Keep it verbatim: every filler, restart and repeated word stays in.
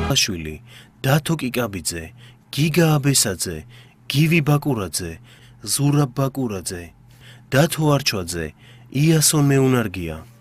შვილი, დათო კიკაბიძე, გიგა აბესაძე, გივი ბაკურაძე, ზურაბ ბაკურაძე, დათო არჩვაძე, იასონ მეუნარგია.